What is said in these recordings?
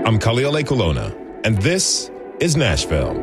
I'm Khalil Ekulona, and this is Nashville.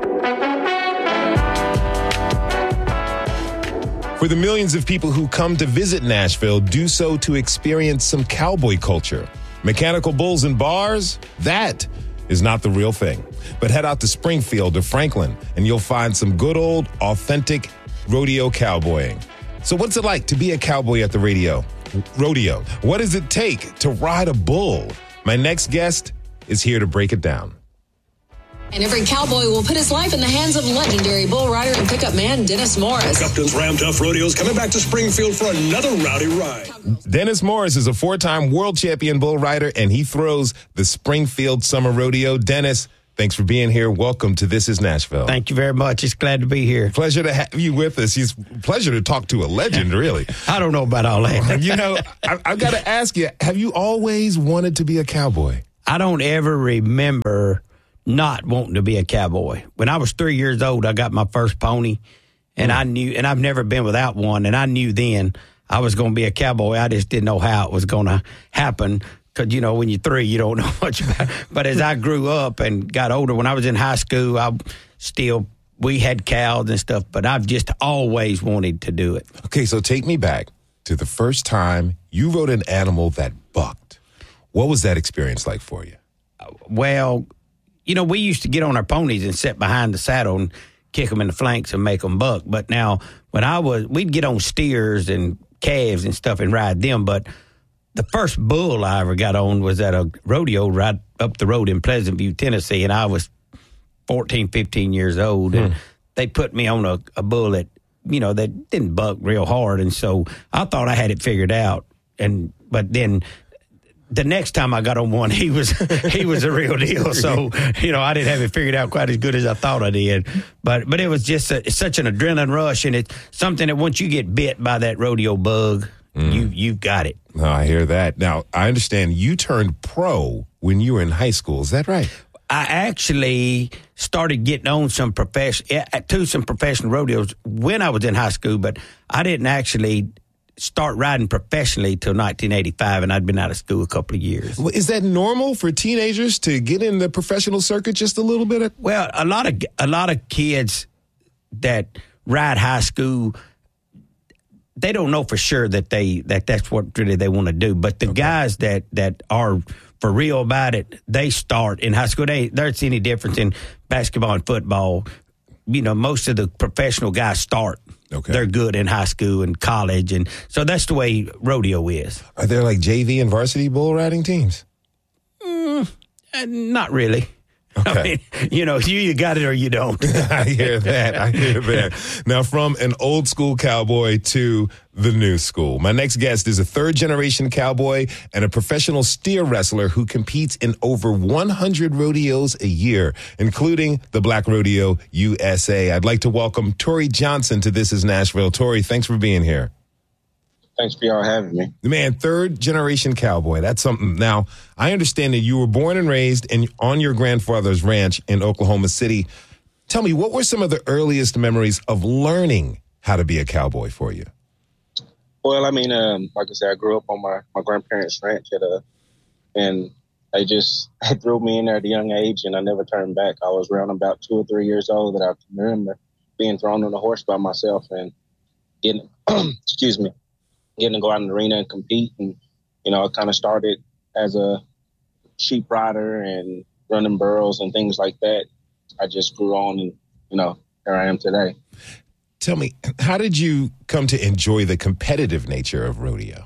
For the millions of people who come to visit Nashville, do so to experience some cowboy culture. Mechanical bulls and bars? That is not the real thing. But head out to Springfield or Franklin, and you'll find some good old, authentic rodeo cowboying. So what's it like to be a cowboy at the rodeo? What does it take to ride a bull? My next guest is here to break it down. And every cowboy will put his life in the hands of legendary bull rider and pickup man Dennis Morris. Upton's Ram Tough Rodeo's coming back to Springfield for another rowdy ride. Dennis Morris is a 4-time world champion bull rider, and he throws the Springfield Summer Rodeo. Dennis, thanks for being here. Welcome to This is Nashville. Thank you very much. It's glad to be here. Pleasure to have you with us. It's a pleasure to talk to a legend, really. I don't know about all that. You know, I've got to ask you, have you always wanted to be a cowboy? I don't ever remember not wanting to be a cowboy. When I was 3 years old, I got my first pony, and I knew, and I've never been without one, and I knew then I was going to be a cowboy. I just didn't know how it was going to happen because, you know, when you're 3, you don't know much about it. But as I grew up and got older, when I was in high school, we had cows and stuff, but I've just always wanted to do it. Okay, so take me back to the first time you rode an animal that bucked. What was that experience like for you? Well, you know, we used to get on our ponies and sit behind the saddle and kick them in the flanks and make them buck. But now, we'd get on steers and calves and stuff and ride them. But the first bull I ever got on was at a rodeo right up the road in Pleasant View, Tennessee. And I was 14, 15 years old. And they put me on a bull that, you know, that didn't buck real hard. And so I thought I had it figured out. But then the next time I got on one, he was a real deal. So, you know, I didn't have it figured out quite as good as I thought I did. But it was just such an adrenaline rush, and it's something that once you get bit by that rodeo bug, you've got it. Oh, I hear that. Now, I understand you turned pro when you were in high school. Is that right? I actually started getting on some professional rodeos when I was in high school, but I didn't actually start riding professionally till 1985, and I'd been out of school a couple of years. Well, is that normal for teenagers to get in the professional circuit just a little bit? Well, a lot of kids that ride high school, they don't know for sure that's what really they want to do. But the guys that are for real about it, they start in high school. There's any difference in basketball and football. You know, most of the professional guys start. Okay. They're good in high school and college, and so that's the way rodeo is. Are there like JV and varsity bull riding teams? Not really. Okay. I mean, you know, you got it or you don't. I hear that. Now, from an old school cowboy to the new school. My next guest is a third-generation cowboy and a professional steer wrestler who competes in over 100 rodeos a year, including the Black Rodeo USA. I'd like to welcome Tori Johnson to This is Nashville. Tori, thanks for being here. Thanks for y'all having me. Man, third-generation cowboy. That's something. Now, I understand that you were born and raised on your grandfather's ranch in Oklahoma City. Tell me, what were some of the earliest memories of learning how to be a cowboy for you? Well, I mean, like I said, I grew up on my grandparents' ranch and they threw me in there at a young age, and I never turned back. I was around about 2 or 3 years old that I can remember being thrown on a horse by myself and getting, getting to go out in the arena and compete. And, you know, I kind of started as a sheep rider and running burros and things like that. I just grew on and, you know, here I am today. Tell me, how did you come to enjoy the competitive nature of rodeo?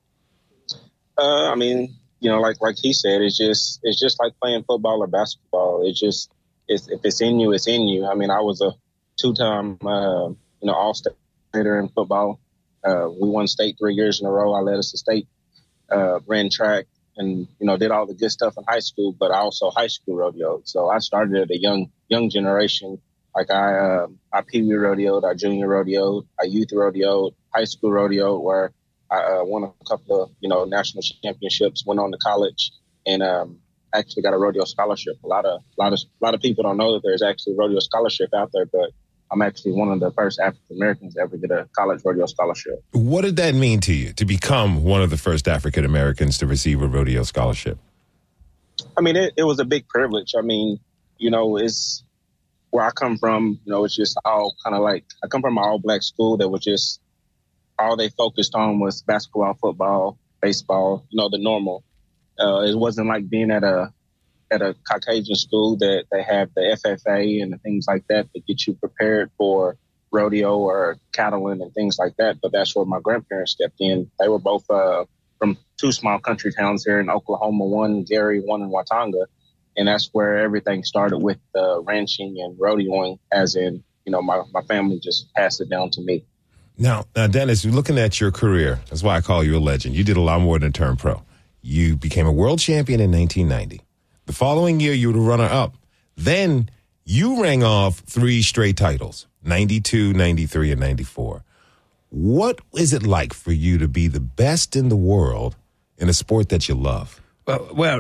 I mean, you know, like he said, it's just like playing football or basketball. If it's in you, it's in you. I mean, I was a 2-time, all-state in football. We won state 3 years in a row. I led us to state, ran track, and, you know, did all the good stuff in high school, but I also high school rodeoed. So I started at a young generation. Like I peewee rodeoed, I junior rodeoed, I youth rodeoed, high school rodeoed, where I won a couple of, you know, national championships, went on to college, and actually got a rodeo scholarship. A lot of people don't know that there's actually a rodeo scholarship out there, but I'm actually one of the first African Americans to ever get a college rodeo scholarship. What did that mean to you, to become one of the first African Americans to receive a rodeo scholarship? I mean, it was a big privilege. I mean, it's where I come from, it's just all kind of like, I come from an all-black school that was just, all they focused on was basketball, football, baseball, the normal. It wasn't like being at a Caucasian school that they have the FFA and the things like that get you prepared for rodeo or cattling and things like that. But that's where my grandparents stepped in. They were both from two small country towns here in Oklahoma, one in Gary, one in Watauga. And that's where everything started with ranching and rodeoing, as in, my family just passed it down to me. Now, Dennis, looking at your career, that's why I call you a legend. You did a lot more than turn pro. You became a world champion in 1990. The following year, you were the runner-up. Then you rang off 3 straight titles, 92, 93, and 94. What is it like for you to be the best in the world in a sport that you love? Well,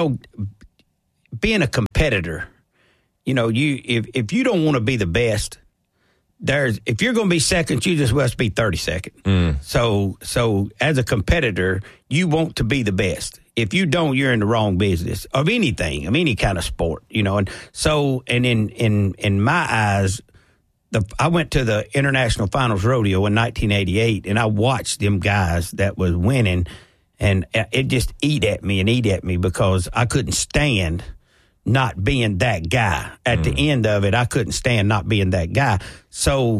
being a competitor, if you don't want to be the best, if you're going to be second, you just must be 32nd. So as a competitor, you want to be the best. If you don't, you're in the wrong business of anything, of any kind of sport, And so, and in my eyes, I went to the International Finals Rodeo in 1988, and I watched them guys that was winning, and it just eat at me because I couldn't stand not being that guy. At the end of it, I couldn't stand not being that guy. So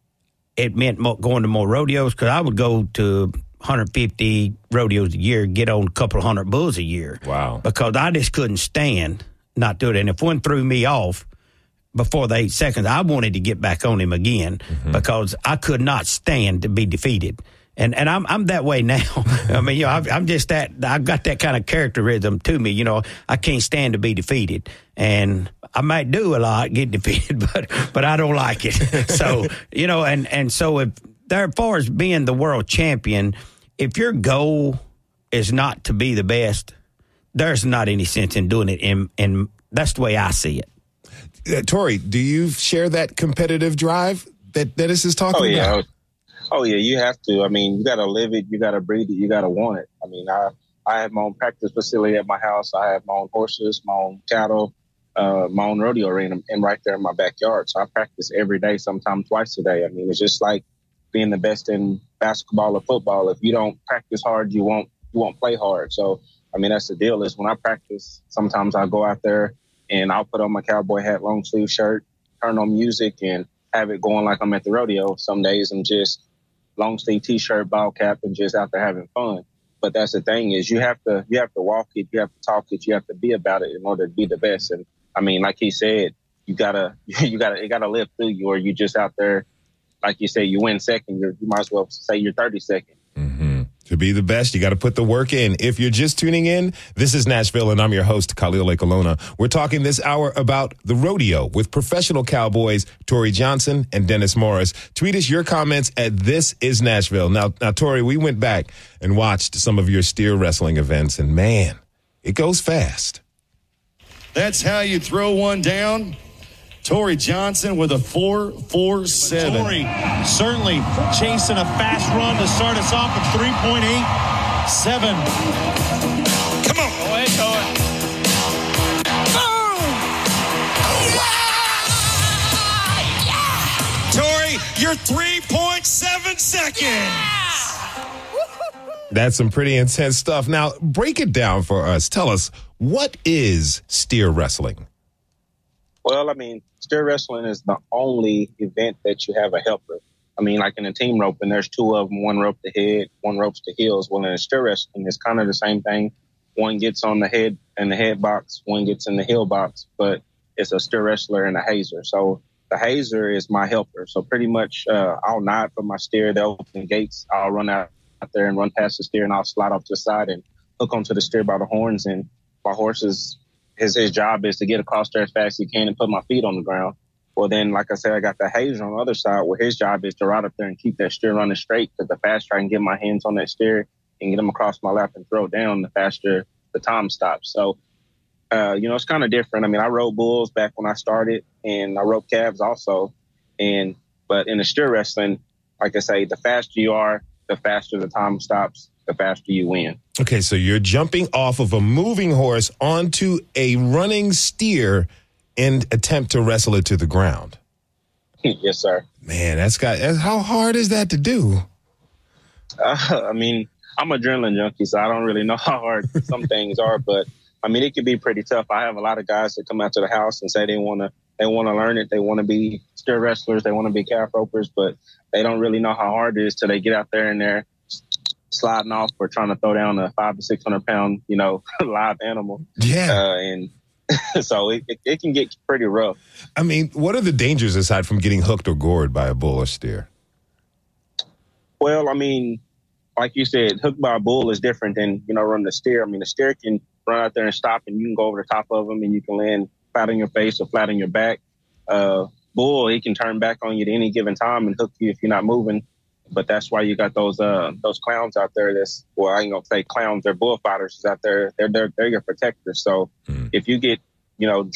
it meant going to more rodeos, because I would go to 150 rodeos a year, get on a couple of 100 bulls a year. Wow. Because I just couldn't stand not doing it. And if one threw me off before the 8 seconds, I wanted to get back on him again, because I could not stand to be defeated. And I'm that way now. I mean, I'm just that. I've got that kind of characterism to me. I can't stand to be defeated, and I might do a lot, get defeated, but I don't like it. So and so if as far as being the world champion, if your goal is not to be the best, there's not any sense in doing it, and that's the way I see it. Tori, do you share that competitive drive that Dennis is talking about? Oh, yeah, you have to. I mean, you got to live it. You got to breathe it. You got to want it. I mean, I have my own practice facility at my house. I have my own horses, my own cattle, my own rodeo arena, and right there in my backyard. So I practice every day, sometimes twice a day. I mean, it's just like being the best in basketball or football. If you don't practice hard, you won't play hard. So, I mean, that's the deal is when I practice, sometimes I'll go out there and I'll put on my cowboy hat, long sleeve shirt, turn on music, and have it going like I'm at the rodeo. Some days I'm just long sleeve T-shirt, ball cap, and just out there having fun. But that's the thing is you have to walk it, you have to talk it, you have to be about it in order to be the best. And I mean, like he said, it gotta live through you, or you just out there, like you say, you win second, you might as well say you're 32nd. To be the best, you got to put the work in. If you're just tuning in, this is Nashville, and I'm your host, Khalil Ekulona. We're talking this hour about the rodeo with professional cowboys Tori Johnson and Dennis Morris. Tweet us your comments at This Is Nashville. Now, Tori, we went back and watched some of your steer wrestling events, and man, it goes fast. That's how you throw one down. Tori Johnson with a 4.47. Tori certainly chasing a fast run to start us off at 3.87. Come on. Go ahead, Tori. Tori, you're 3.7 seconds. That's some pretty intense stuff. Now, break it down for us. Tell us, what is steer wrestling? Well, I mean, steer wrestling is the only event that you have a helper. I mean, like in a team roping, there's 2 of them, one rope to head, one ropes to heels. Well, in a steer wrestling, it's kind of the same thing. One gets on the head in the head box, one gets in the heel box, but it's a steer wrestler and a hazer. So the hazer is my helper. So pretty much I'll nod for my steer. They'll open gates. I'll run out there and run past the steer, and I'll slide off to the side and hook onto the steer by the horns. And my horse is his job is to get across there as fast as he can and put my feet on the ground. Well, then, like I said, I got the hazer on the other side where his job is to ride up there and keep that steer running straight, because the faster I can get my hands on that steer and get him across my lap and throw it down, the faster the time stops. So, it's kind of different. I mean, I rode bulls back when I started, and I rode calves also. But in the steer wrestling, like I say, the faster you are, the faster the time stops. the faster you win. Okay, so you're jumping off of a moving horse onto a running steer and attempt to wrestle it to the ground. Yes, sir. Man, how hard is that to do? I mean, I'm an adrenaline junkie, so I don't really know how hard some things are, but I mean, it can be pretty tough. I have a lot of guys that come out to the house and say they want to learn it. They want to be steer wrestlers. They want to be calf ropers, but they don't really know how hard it is till they get out there and they're sliding off or trying to throw down a 500 to 600 pound, live animal. Yeah. And so it can get pretty rough. I mean, what are the dangers aside from getting hooked or gored by a bull or steer? Well, I mean, like you said, hooked by a bull is different than, running the steer. I mean, the steer can run out there and stop, and you can go over the top of them, and you can land flat on your face or flat on your back. Bull, he can turn back on you at any given time and hook you if you're not moving. But that's why you got those clowns out there. I ain't gonna say clowns. They're bullfighters out there. They're your protectors. So if you get